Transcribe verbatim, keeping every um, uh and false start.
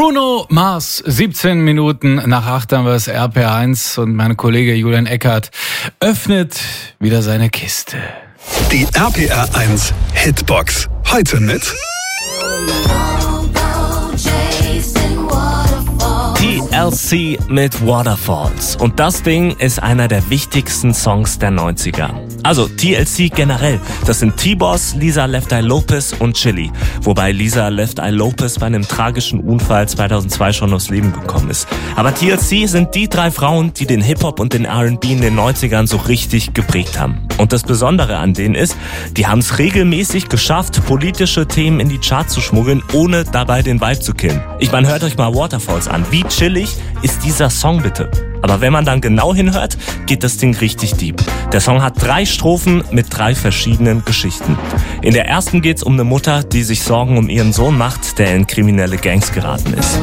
Bruno Mars, siebzehn Minuten nach acht haben wir das R P R eins und mein Kollege Julian Eckert öffnet wieder seine Kiste. Die R P R eins Hitbox. Heute mit T L C mit Waterfalls. Und das Ding ist einer der wichtigsten Songs der neunziger. Also T L C generell. Das sind T-Boz, Lisa Left Eye Lopez und Chili. Wobei Lisa Left Eye Lopez bei einem tragischen Unfall zweitausendzwei schon ums Leben gekommen ist. Aber T L C sind die drei Frauen, die den Hip-Hop und den R and B in den neunzigern so richtig geprägt haben. Und das Besondere an denen ist, die haben es regelmäßig geschafft, politische Themen in die Charts zu schmuggeln, ohne dabei den Vibe zu killen. Ich meine, hört euch mal Waterfalls an. Wie chillig ist dieser Song bitte? Aber wenn man dann genau hinhört, geht das Ding richtig deep. Der Song hat drei Strophen mit drei verschiedenen Geschichten. In der ersten geht's um eine Mutter, die sich Sorgen um ihren Sohn macht, der in kriminelle Gangs geraten ist.